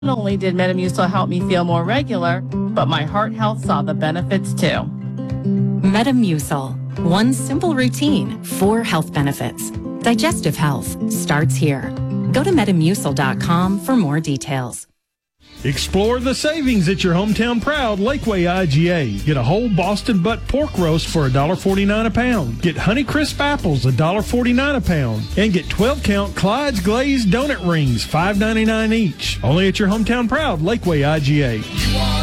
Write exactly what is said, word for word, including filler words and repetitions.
Not only did Metamucil help me feel more regular, but my heart health saw the benefits too. Metamucil. One simple routine, four health benefits. Digestive health starts here. Go to metamucil dot com for more details. Explore the savings at your hometown proud Lakeway I G A. Get a whole Boston butt pork roast for one dollar forty-nine a pound. Get Honeycrisp apples, one dollar forty-nine a pound. And get twelve count Clyde's glazed donut rings, five ninety-nine each. Only at your hometown proud Lakeway I G A.